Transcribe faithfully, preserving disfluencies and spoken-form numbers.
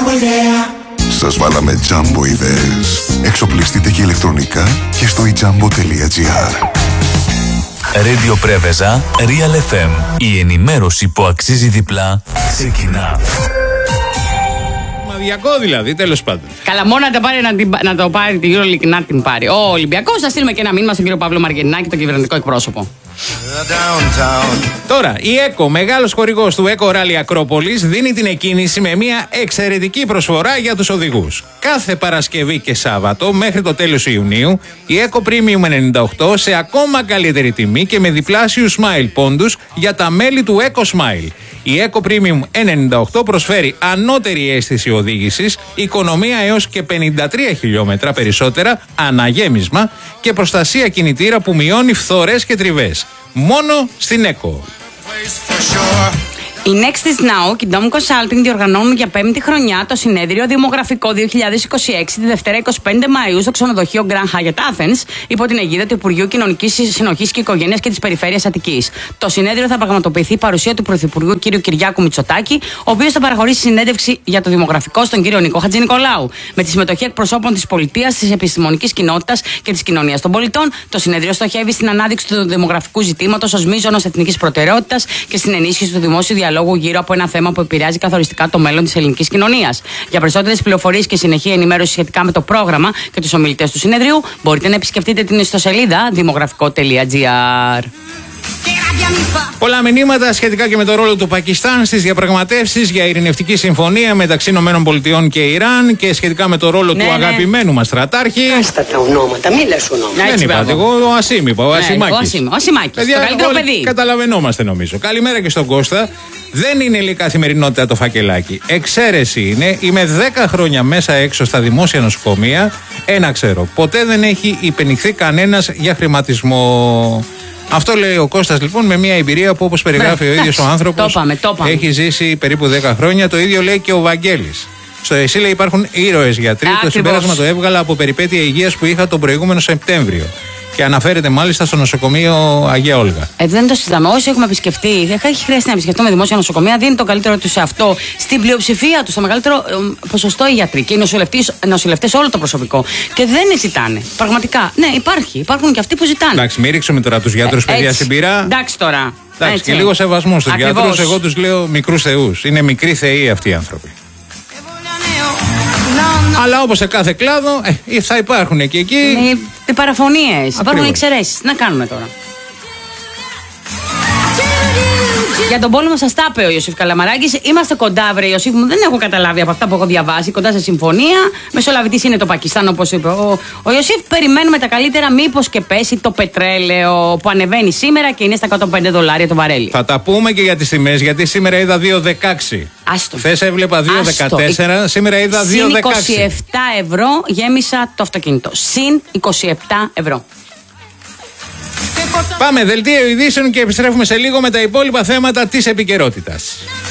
Σας βάλαμε Jumbo ιδέες. Εξοπλιστείτε και ηλεκτρονικά και στο i jumbo τελεία gr. Radio Πρέβεζα, Real εφ εμ. Η ενημέρωση που αξίζει διπλά ξεκινά. Μαδιακό δηλαδή, τέλος πάντων. Καλά, μόνο να το πάρει, να, την, να το πάρει τη EuroLeague, να την πάρει ο Ολυμπιακός. Θα στείλουμε και ένα μήνυμα στον κύριο Παύλο Μαργαρινάκη, τον κυβερνητικό εκπρόσωπο. Τώρα, η ΕΚΟ, μεγάλος χορηγός του Eco Rally Ακρόπολης, δίνει την εκκίνηση με μια εξαιρετική προσφορά για τους οδηγούς. Κάθε Παρασκευή και Σάββατο μέχρι το τέλος Ιουνίου, η Eco Premium ενενήντα οκτώ σε ακόμα καλύτερη τιμή και με διπλάσιους Smile πόντους για τα μέλη του Eco Smile. Η Eco Premium ενενήντα οκτώ προσφέρει ανώτερη αίσθηση οδήγησης, οικονομία έως και πενήντα τρία χιλιόμετρα περισσότερα, αναγέμισμα και προστασία κινητήρα που μειώνει φθορές και τριβές. Μόνο στην Eco. Η Next is Now και η Dom Consulting διοργανώνουν για πέμπτη χρονιά το συνέδριο Δημογραφικό δύο χιλιάδες είκοσι έξι τη Δευτέρα είκοσι πέντε Μαΐου στο ξενοδοχείο Grand Hyatt Athens υπό την αιγίδα του Υπουργείου Κοινωνικής Συνοχής και Οικογένειας και της Περιφέρειας Αττικής. Το συνέδριο θα πραγματοποιηθεί παρουσία του Πρωθυπουργού κ. Κυριάκου Μητσοτάκη, ο οποίος θα παραχωρήσει συνέντευξη για το δημογραφικό στον κ. Νικό Χατζηνικολάου. Με τη συμμετοχή εκπροσώπων της πολιτείας, της επιστημονικής κοινότητας και της κοινωνίας των πολιτών, το συνέδριο στοχεύει στην ανάδειξη του δημογραφικού ζητήματος ως μείζωνος εθνικής προτεραιότητας και στην ενίσχυση του δημόσιου διαλόγου γύρω από ένα θέμα που επηρεάζει καθοριστικά το μέλλον της ελληνικής κοινωνίας. Για περισσότερες πληροφορίες και συνεχή ενημέρωση σχετικά με το πρόγραμμα και τους ομιλητές του συνεδρίου, μπορείτε να επισκεφτείτε την ιστοσελίδα δημογραφικό τελεία gr. Πολλά μηνύματα σχετικά και με το ρόλο του Πακιστάν στις διαπραγματεύσεις για ειρηνευτική συμφωνία μεταξύ ΗΠΑ και Ιράν και σχετικά με το ρόλο ναι, του ναι. αγαπημένου μας στρατάρχη. Άστα τα ονόματα, μη λες ονόματα. Δεν είπατε, εγώ ο Ασίμ είπα, ο Ασιμάκης. Ο Ασίμ, ο Ασιμάκης, το καλύτερο παιδί. Καταλαβαίνόμαστε νομίζω. Καλημέρα και στον Κώστα. Δεν είναι η καθημερινότητα το φακελάκι. Εξαίρεση είναι, είμαι δέκα χρόνια μέσα έξω στα δημόσια νοσοκομεία. Ένα ξέρω, ποτέ δεν έχει υπενηχθεί κανένας για χρηματισμό. Αυτό λέει ο Κώστας λοιπόν με μια εμπειρία που όπως περιγράφει ο ίδιος ο άνθρωπος το πάμε, το πάμε. έχει ζήσει περίπου δέκα χρόνια. Το ίδιο λέει και ο Βαγγέλης. Στο ΕΣΥ λέει υπάρχουν ήρωες γιατροί. Α, το συμπέρασμα το έβγαλα από περιπέτεια υγείας που είχα τον προηγούμενο Σεπτέμβριο. Και αναφέρεται μάλιστα στο νοσοκομείο Αγία Όλγα. Ε, δεν το συζητάμε. Όσοι έχουμε επισκεφτεί, έχει χρειαστεί να επισκεφτούμε δημόσια νοσοκομεία, δίνει το καλύτερο του σε αυτό. Στην πλειοψηφία του, στο μεγαλύτερο ε, ποσοστό οι γιατροί και οι νοσηλευτές, όλο το προσωπικό. Και δεν ζητάνε. Πραγματικά. Ναι, υπάρχει. Υπάρχουν και αυτοί που ζητάνε. Εντάξει, μην ρίξουμε τώρα τους γιατρούς, ε, παιδιά, στην πειρά. Εντάξει τώρα. Εντάξει, έτσι. Και λίγο σεβασμό στους γιατρούς. Εγώ τους λέω μικρούς θεούς. Είναι μικροί θεοί αυτοί οι άνθρωποι. Αλλά όπως σε κάθε κλάδο ε, θα υπάρχουν και εκεί. Οι παραφωνίες, υπάρχουν εξαιρέσεις. Τι να κάνουμε τώρα. Για τον πόλεμο σας τα είπε ο Ιωσήφ Καλαμαράκης. Είμαστε κοντά, βρε Ιωσήφ μου. Δεν έχω καταλάβει από αυτά που έχω διαβάσει. Κοντά σε συμφωνία. Μεσολαβητής είναι το Πακιστάν, όπως είπε ο, ο Ιωσήφ. Περιμένουμε τα καλύτερα. Μήπως και πέσει το πετρέλαιο που ανεβαίνει σήμερα και είναι στα εκατόν πέντε δολάρια το βαρέλι. Θα τα πούμε και για τις τιμές, γιατί σήμερα είδα δύο δεκαέξι. Χθες έβλεπα δύο δεκατέσσερα, σήμερα είδα δύο δεκαέξι. Συν είκοσι επτά ευρώ γέμισα το αυτοκίνητο. Συν είκοσι επτά ευρώ. Πάμε, δελτίο ειδήσεων και επιστρέφουμε σε λίγο με τα υπόλοιπα θέματα της επικαιρότητας.